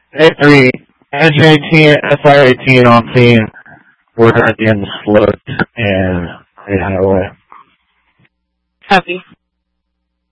A3, Engine 18, SR-18 on scene. We're at the end of the slope, and they had away. Copy.